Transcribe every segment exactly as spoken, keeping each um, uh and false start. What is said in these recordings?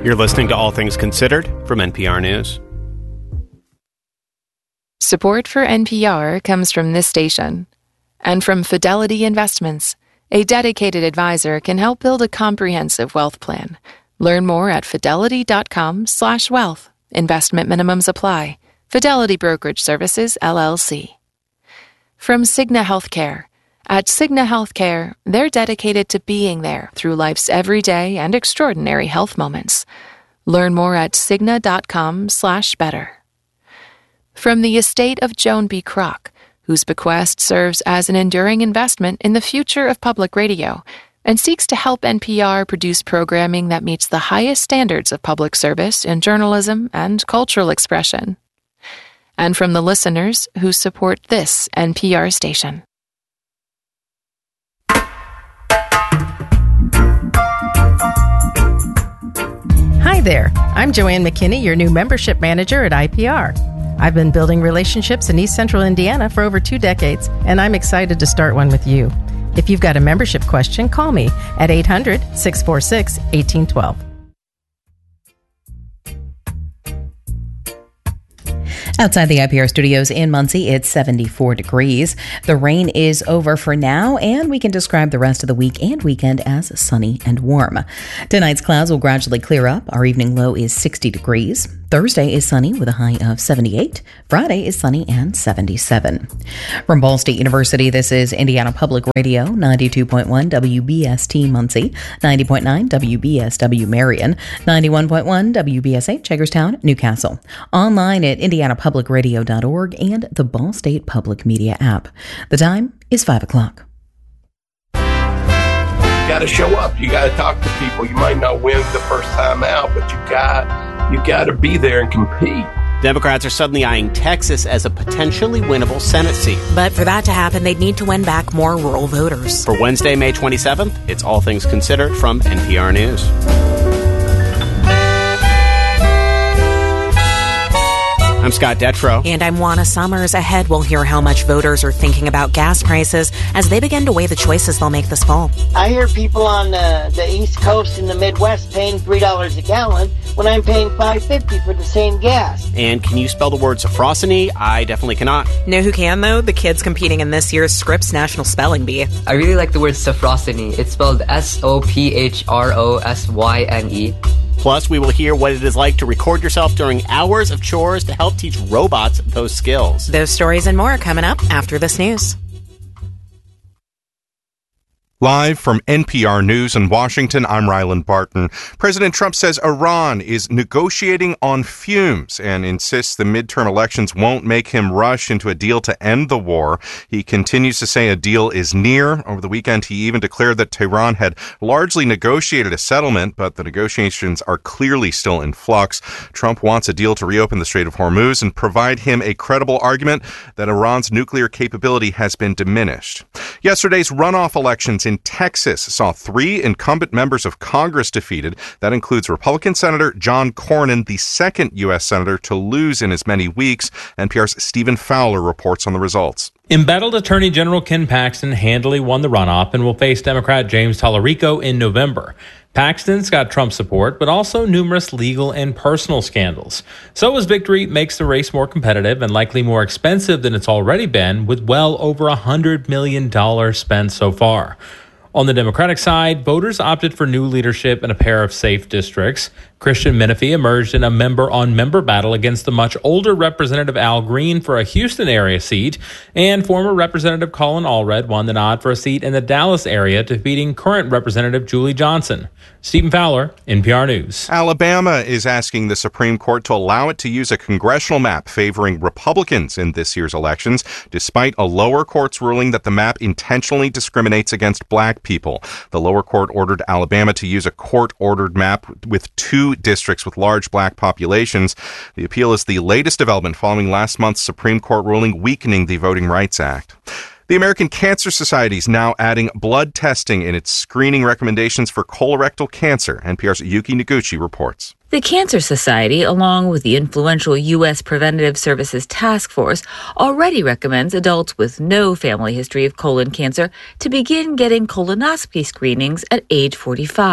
You're listening to All Things Considered from N P R News. Support for N P R comes from this station and from Fidelity Investments. A dedicated advisor can help build a comprehensive wealth plan. Learn more at fidelity.com slash wealth. Investment minimums apply. Fidelity Brokerage Services, L L C. From Cigna Healthcare. At Cigna Healthcare, they're dedicated to being there through life's everyday and extraordinary health moments. Learn more at cigna.com slash better. From the estate of Joan B. Kroc, whose bequest serves as an enduring investment in the future of public radio and seeks to help N P R produce programming that meets the highest standards of public service in journalism and cultural expression. And from the listeners who support this N P R station. Hi there, I'm Joanne McKinney, your new membership manager at I P R. I've been building relationships in East Central Indiana for over two decades, and I'm excited to start one with you. If you've got a membership question, call me at eight hundred, six four six, one eight one two. Outside the I P R studios in Muncie, it's seventy-four degrees. The rain is over for now, and we can describe the rest of the week and weekend as sunny and warm. Tonight's clouds will gradually clear up. Our evening low is sixty degrees. Thursday is sunny with a high of seventy-eight. Friday is sunny and seventy-seven. From Ball State University, this is Indiana Public Radio, ninety-two point one W B S T Muncie, ninety point nine W B S W Marion, ninety-one point one W B S H Hagerstown, Newcastle. Online at indiana public radio dot org and the Ball State Public Media app. The time is five o'clock. You got to show up. You got to talk to people. You might not win the first time out, but you got you got to be there and compete. Democrats are suddenly eyeing Texas as a potentially winnable Senate seat. But for that to happen, they'd need to win back more rural voters. For Wednesday, May twenty-seventh, it's All Things Considered from N P R News. I'm Scott Detrow. And I'm Juana Summers. Ahead, we'll hear how much voters are thinking about gas prices as they begin to weigh the choices they'll make this fall. I hear people on uh, the East Coast and the Midwest paying three dollars a gallon when I'm paying five dollars and fifty cents for the same gas. And can you spell the word sophrosyny? I definitely cannot. Know who can, though? The kids competing in this year's Scripps National Spelling Bee. I really like the word sophrosyny. It's spelled S O P H R O S Y N E. Plus, we will hear what it is like to record yourself during hours of chores to help teach robots those skills. Those stories and more are coming up after this news. Live from N P R News in Washington, I'm Ryland Barton. President Trump says Iran is negotiating on fumes and insists the midterm elections won't make him rush into a deal to end the war. He continues to say a deal is near. Over the weekend, he even declared that Tehran had largely negotiated a settlement, but the negotiations are clearly still in flux. Trump wants a deal to reopen the Strait of Hormuz and provide him a credible argument that Iran's nuclear capability has been diminished. Yesterday's runoff elections in Texas saw three incumbent members of Congress defeated. That includes Republican Senator John Cornyn, the second U S senator to lose in as many weeks. N P R's Stephen Fowler reports on the results. Embattled Attorney General Ken Paxton handily won the runoff and will face Democrat James Tallarico in November. Paxton's got Trump support, but also numerous legal and personal scandals. So his victory makes the race more competitive and likely more expensive than it's already been, with well over one hundred million dollars spent so far. On the Democratic side, voters opted for new leadership in a pair of safe districts. Christian Menifee emerged in a member-on-member battle against the much older Representative Al Green for a Houston area seat, and former Representative Colin Allred won the nod for a seat in the Dallas area, defeating current Representative Julie Johnson. Stephen Fowler, N P R News. Alabama is asking the Supreme Court to allow it to use a congressional map favoring Republicans in this year's elections, despite a lower court's ruling that the map intentionally discriminates against black people. The lower court ordered Alabama to use a court-ordered map with two districts with large black populations. The appeal is the latest development following last month's Supreme Court ruling weakening the Voting Rights Act. The American Cancer Society is now adding blood testing in its screening recommendations for colorectal cancer. N P R's Yuki Noguchi reports. The Cancer Society, along with the influential U S Preventative Services Task Force, already recommends adults with no family history of colon cancer to begin getting colonoscopy screenings at age forty-five.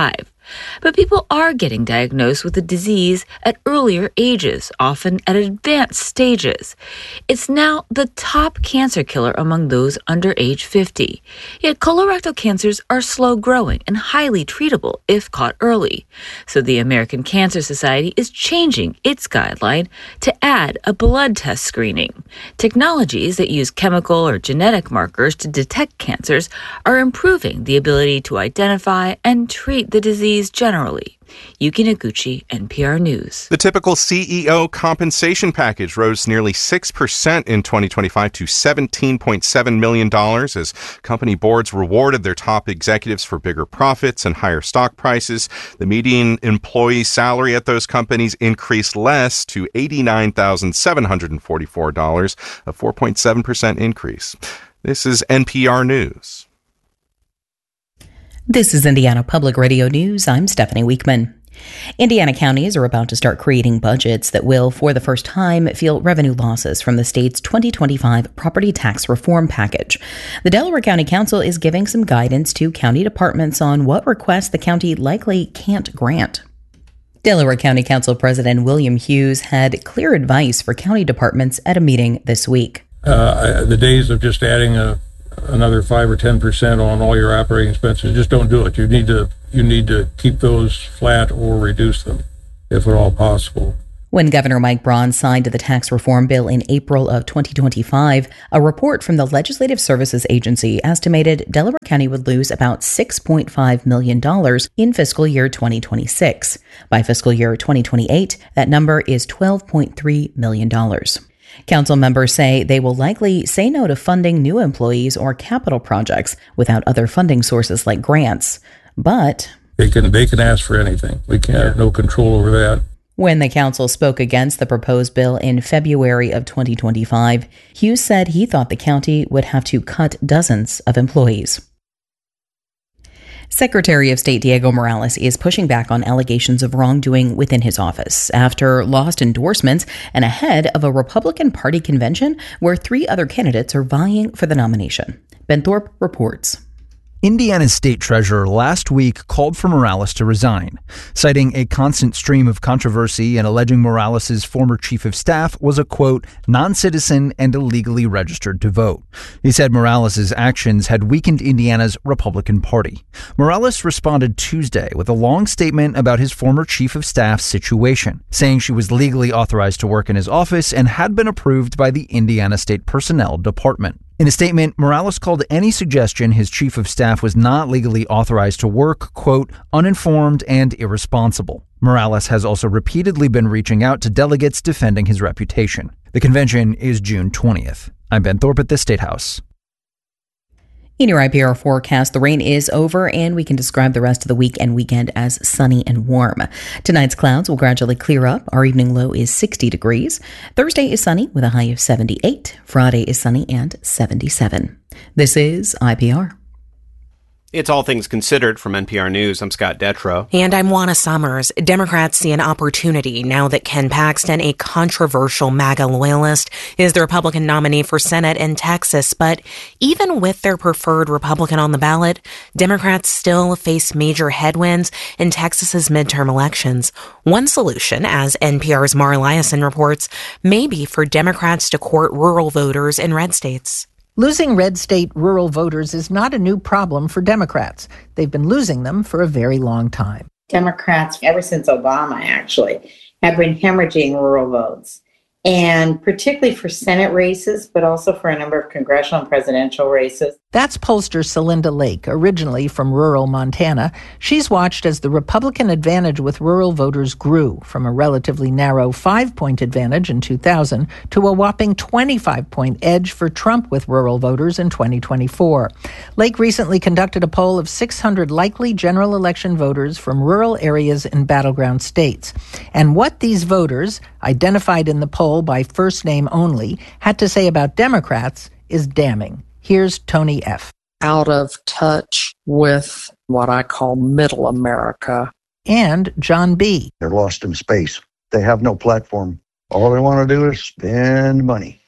But people are getting diagnosed with the disease at earlier ages, often at advanced stages. It's now the top cancer killer among those under age fifty. Yet colorectal cancers are slow growing and highly treatable if caught early. So the American Cancer Society is changing its guideline to add a blood test screening. Technologies that use chemical or genetic markers to detect cancers are improving the ability to identify and treat the disease generally. Yuki Noguchi, N P R News. The typical C E O compensation package rose nearly six percent in twenty twenty-five to seventeen point seven million dollars as company boards rewarded their top executives for bigger profits and higher stock prices. The median employee salary at those companies increased less to eighty-nine thousand seven hundred forty-four dollars, a four point seven percent increase. This is N P R News. This is Indiana Public Radio News. I'm Stephanie Weekman. Indiana counties are about to start creating budgets that will, for the first time, feel revenue losses from the state's twenty twenty-five property tax reform package. The Delaware County Council is giving some guidance to county departments on what requests the county likely can't grant. Delaware County Council President William Hughes had clear advice for county departments at a meeting this week. Uh, the days of just adding a another five or ten percent on all your operating expenses, just don't do it. You need to you need to keep those flat or reduce them, if at all possible. When Governor Mike Braun signed the tax reform bill in April of twenty twenty-five, a report from the Legislative Services Agency estimated Delaware County would lose about six point five million dollars in fiscal year twenty twenty-six. By fiscal year twenty twenty-eight, that number is twelve point three million dollars. Council members say they will likely say no to funding new employees or capital projects without other funding sources like grants. But they can they can ask for anything. We can't have no control over that. When the council spoke against the proposed bill in February of twenty twenty-five, Hughes said he thought the county would have to cut dozens of employees. Secretary of State Diego Morales is pushing back on allegations of wrongdoing within his office after lost endorsements and ahead of a Republican Party convention where three other candidates are vying for the nomination. Ben Thorpe reports. Indiana's state treasurer last week called for Morales to resign, citing a constant stream of controversy and alleging Morales' former chief of staff was a, quote, non-citizen and illegally registered to vote. He said Morales' actions had weakened Indiana's Republican Party. Morales responded Tuesday with a long statement about his former chief of staff's situation, saying she was legally authorized to work in his office and had been approved by the Indiana State Personnel Department. In a statement, Morales called any suggestion his chief of staff was not legally authorized to work, quote, uninformed and irresponsible. Morales has also repeatedly been reaching out to delegates defending his reputation. The convention is June twentieth. I'm Ben Thorpe at the State House. In your I P R forecast, the rain is over and we can describe the rest of the week and weekend as sunny and warm. Tonight's clouds will gradually clear up. Our evening low is sixty degrees. Thursday is sunny with a high of seventy-eight. Friday is sunny and seventy-seven. This is I P R. It's All Things Considered from N P R News. I'm Scott Detrow. And I'm Juana Summers. Democrats see an opportunity now that Ken Paxton, a controversial MAGA loyalist, is the Republican nominee for Senate in Texas. But even with their preferred Republican on the ballot, Democrats still face major headwinds in Texas's midterm elections. One solution, as N P R's Mara Liasson reports, may be for Democrats to court rural voters in red states. Losing red state rural voters is not a new problem for Democrats. They've been losing them for a very long time. Democrats, ever since Obama, actually, have been hemorrhaging rural votes. And particularly for Senate races, but also for a number of congressional and presidential races. That's pollster Celinda Lake, originally from rural Montana. She's watched as the Republican advantage with rural voters grew from a relatively narrow five-point advantage in two thousand to a whopping twenty-five-point edge for Trump with rural voters in twenty twenty-four. Lake recently conducted a poll of six hundred likely general election voters from rural areas in battleground states. And what these voters, identified in the poll by first name only, had to say about Democrats is damning. Here's Tony F. Out of touch with what I call middle America. And John B. They're lost in space. They have no platform. All they want to do is spend money.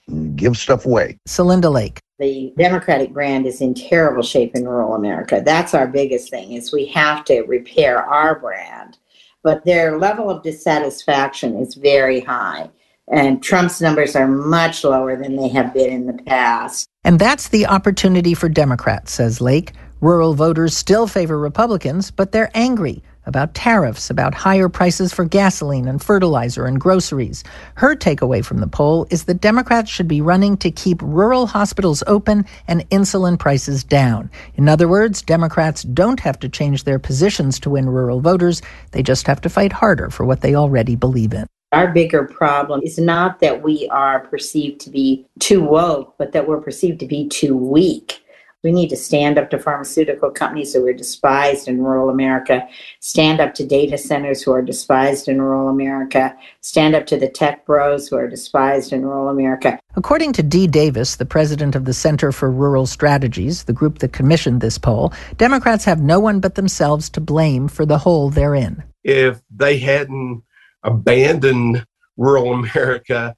give stuff away. Celinda Lake. The Democratic brand is in terrible shape in rural America. That's our biggest thing, is we have to repair our brand. But their level of dissatisfaction is very high. And Trump's numbers are much lower than they have been in the past. And that's the opportunity for Democrats, says Lake. Rural voters still favor Republicans, but they're angry about tariffs, about higher prices for gasoline and fertilizer and groceries. Her takeaway from the poll is that Democrats should be running to keep rural hospitals open and insulin prices down. In other words, Democrats don't have to change their positions to win rural voters. They just have to fight harder for what they already believe in. Our bigger problem is not that we are perceived to be too woke, but that we're perceived to be too weak. We need to stand up to pharmaceutical companies who are despised in rural America, stand up to data centers who are despised in rural America, stand up to the tech bros who are despised in rural America. According to Dee Davis, the president of the Center for Rural Strategies, the group that commissioned this poll, Democrats have no one but themselves to blame for the hole they're in. If they hadn't abandoned rural America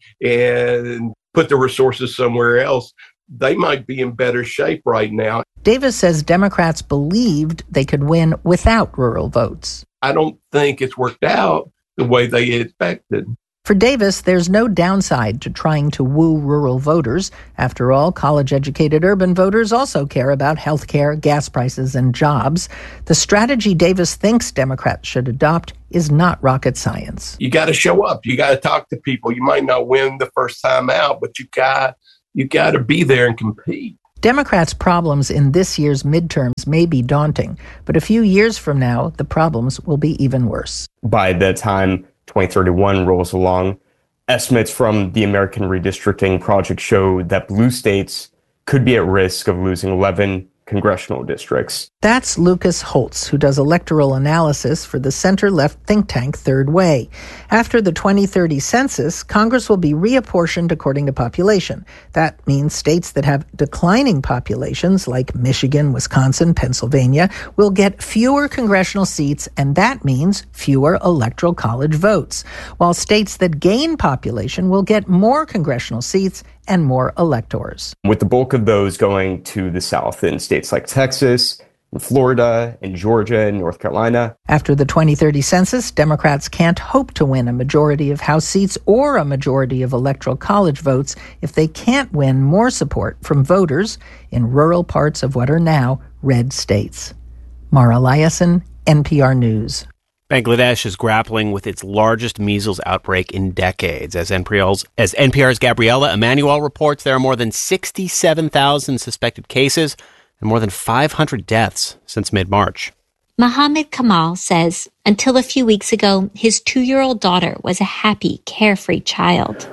and put the resources somewhere else, they might be in better shape right now. Davis says Democrats believed they could win without rural votes. I don't think it's worked out the way they expected. For Davis, there's no downside to trying to woo rural voters. After all, college-educated urban voters also care about health care, gas prices, and jobs. The strategy Davis thinks Democrats should adopt is not rocket science. You got to show up. You got to talk to people. You might not win the first time out, but you got you got to be there and compete. Democrats' problems in this year's midterms may be daunting, but a few years from now, the problems will be even worse. By the time twenty thirty-one rolls along, estimates from the American Redistricting Project show that blue states could be at risk of losing eleven congressional districts. That's Lucas Holtz, who does electoral analysis for the center-left think tank Third Way. After the twenty thirty census, Congress will be reapportioned according to population. That means states that have declining populations, like Michigan, Wisconsin, Pennsylvania, will get fewer congressional seats, and that means fewer electoral college votes, while states that gain population will get more congressional seats and more electors. With the bulk of those going to the South in states like Texas, and Florida, and Georgia, and North Carolina. After the twenty thirty census, Democrats can't hope to win a majority of House seats or a majority of electoral college votes if they can't win more support from voters in rural parts of what are now red states. Mara Liasson, N P R News. Bangladesh is grappling with its largest measles outbreak in decades. As N P R's, as N P R's Gabriela Emanuel reports, there are more than sixty-seven thousand suspected cases and more than five hundred deaths since mid-March. Mohammed Kamal says until a few weeks ago, his two-year-old daughter was a happy, carefree child.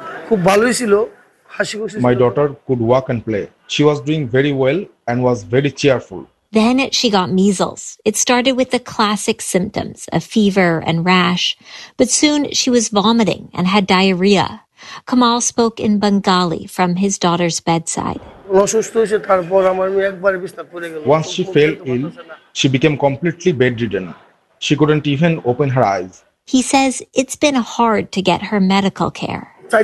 My daughter could walk and play. She was doing very well and was very cheerful. Then she got measles. It started with the classic symptoms of fever and rash, but soon she was vomiting and had diarrhea. Kamal spoke in Bengali from his daughter's bedside. Once she fell ill, she became completely bedridden. She couldn't even open her eyes. He says it's been hard to get her medical care. I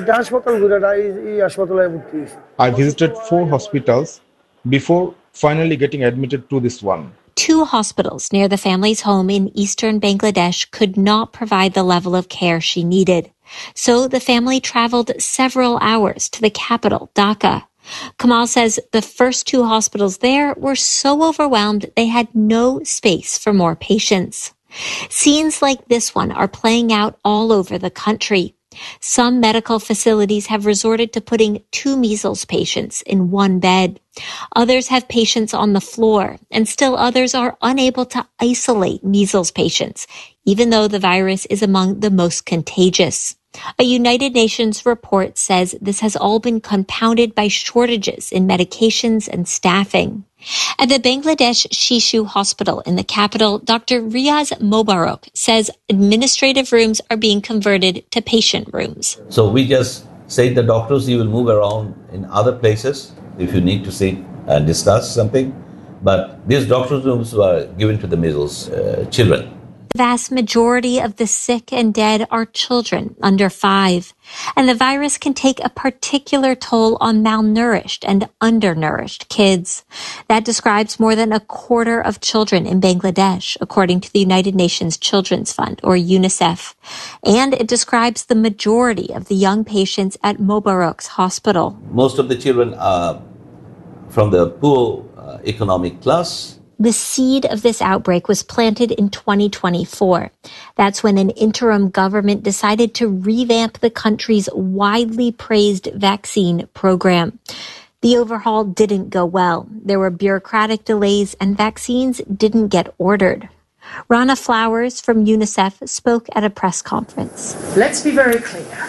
visited four hospitals before finally getting admitted to this one. Two hospitals near the family's home in eastern Bangladesh could not provide the level of care she needed. So the family traveled several hours to the capital, Dhaka. Kamal says the first two hospitals there were so overwhelmed they had no space for more patients. Scenes like this one are playing out all over the country. Some medical facilities have resorted to putting two measles patients in one bed. Others have patients on the floor, and still others are unable to isolate measles patients, even though the virus is among the most contagious. A United Nations report says this has all been compounded by shortages in medications and staffing. At the Bangladesh Shishu Hospital in the capital, Doctor Riaz Mobarok says administrative rooms are being converted to patient rooms. So we just say to the doctors, you will move around in other places if you need to sit and discuss something. But these doctors' rooms were given to the measles uh, children. vast majority of the sick and dead are children under five, and the virus can take a particular toll on malnourished and undernourished kids. That describes more than a quarter of children in Bangladesh, according to the United Nations Children's Fund, or UNICEF. And it describes the majority of the young patients at Mobarok's hospital. Most of the children are from the poor uh, economic class. The seed of this outbreak was planted in twenty twenty-four. That's when an interim government decided to revamp the country's widely praised vaccine program. The overhaul didn't go well. There were bureaucratic delays and vaccines didn't get ordered. Rana Flowers from UNICEF spoke at a press conference. Let's be very clear.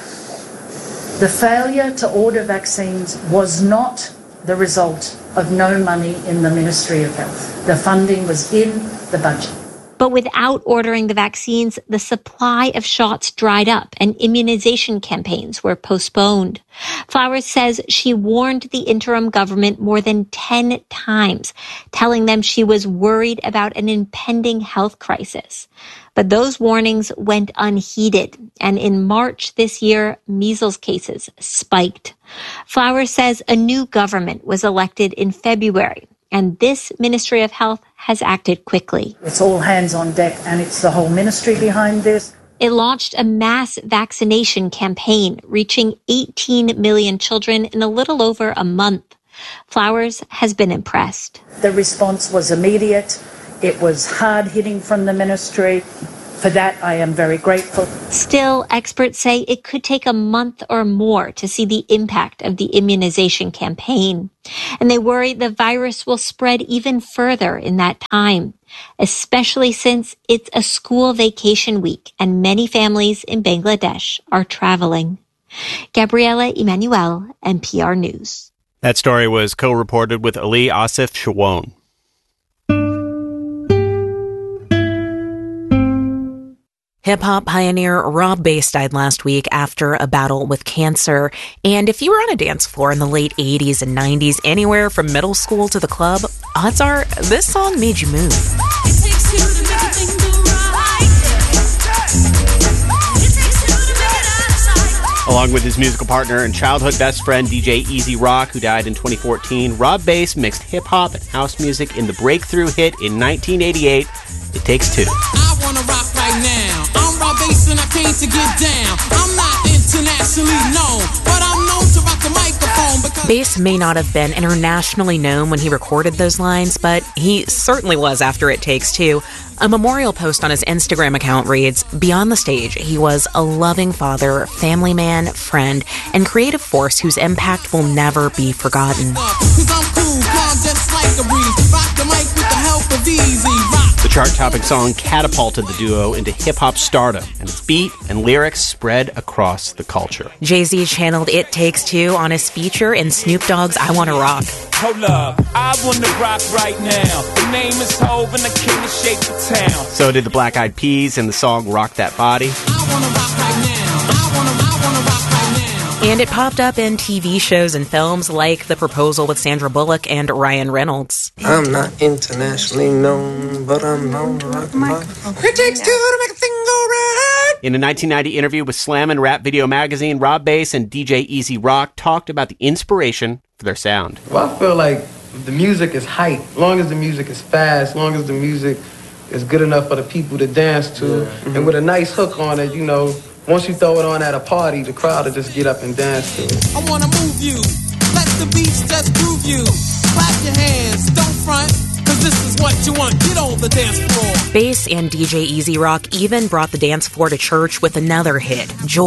The failure to order vaccines was not the result of no money in the Ministry of Health. The funding was in the budget. But without ordering the vaccines, the supply of shots dried up and immunization campaigns were postponed. Flowers says she warned the interim government more than ten times, telling them she was worried about an impending health crisis. But those warnings went unheeded, and in March this year, measles cases spiked. Flowers says a new government was elected in February, and this Ministry of Health has acted quickly. It's all hands on deck, and it's the whole ministry behind this. It launched a mass vaccination campaign, reaching eighteen million children in a little over a month. Flowers has been impressed. The response was immediate. It was hard-hitting from the ministry. For that, I am very grateful. Still, experts say it could take a month or more to see the impact of the immunization campaign. And they worry the virus will spread even further in that time, especially since it's a school vacation week and many families in Bangladesh are traveling. Gabriela Emanuel, N P R News. That story was co-reported with Ali Asif Shawon. Hip-hop pioneer Rob Base died last week after a battle with cancer. And if you were on a dance floor in the late eighties and nineties, anywhere from middle school to the club, odds are this song made you move. Along with his musical partner and childhood best friend, D J Easy Rock, who died in twenty fourteen, Rob Base mixed hip-hop and house music in the breakthrough hit in nineteen eighty-eight, It Takes Two. I wanna rock right now. I'm Rob Base and I came to get down. I'm not internationally known, but I'm known to rock the microphone because... Base may not have been internationally known when he recorded those lines, but he certainly was after It Takes Two. A memorial post on his Instagram account reads, "Beyond the stage, he was a loving father, family man, friend, and creative force whose impact will never be forgotten." The chart-topping song catapulted the duo into hip-hop stardom, and its beat and lyrics spread across the culture. Jay-Z channeled It Takes Two on his feature in Snoop Dogg's I Wanna Rock. Hold up, I wanna rock right now. The name is Hov and the king to shake the town. So did the Black Eyed Peas in the song Rock That Body. I wanna rock right now. I wanna, I wanna rock right now. And it popped up in T V shows and films like The Proposal with Sandra Bullock and Ryan Reynolds. I'm not internationally known, but I'm known to rock the microphone. It takes two to make a thing go right. In a nineteen ninety interview with Slammin' Rap Video Magazine, Rob Base and D J Easy Rock talked about the inspiration for their sound. Well, I feel like the music is hype. As long as the music is fast, as long as the music is good enough for the people to dance to, yeah. mm-hmm. and with a nice hook on it, you know, once you throw it on at a party, the crowd will just get up and dance to it. I wanna move you, let the beats just groove you. Clap your hands, don't front, cause this is what you want. Get on the dance floor. Base and D J Easy Rock even brought the dance floor to church with another hit, Joy.